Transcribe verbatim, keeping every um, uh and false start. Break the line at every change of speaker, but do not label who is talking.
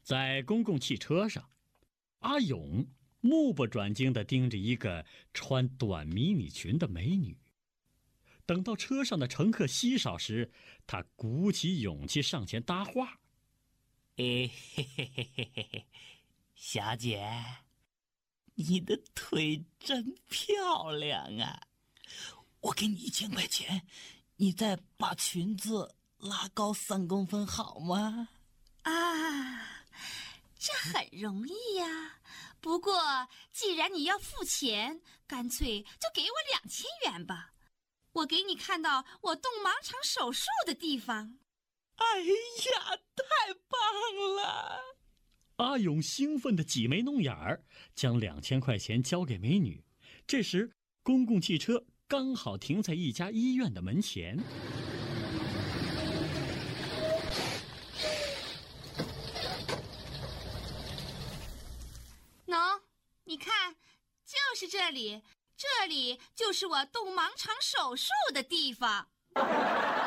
在公共汽车上，阿勇目不转睛地盯着一个穿短迷你裙的美女。等到车上的乘客稀少时，他鼓起勇气上前搭话：“
哎嘿嘿嘿嘿嘿嘿，小姐，你的腿真漂亮啊！我给你一千块钱，你再把裙子拉高三公分好吗？”
啊，这很容易呀。不过既然你要付钱，干脆就给我两千元吧。我给你看到我动盲肠手术的地方。
哎呀，太棒了！
阿勇兴奋地挤眉弄眼儿，将两千块钱交给美女。这时，公共汽车刚好停在一家医院的门前。
喏，你看，就是这里，这里就是我动盲肠手术的地方。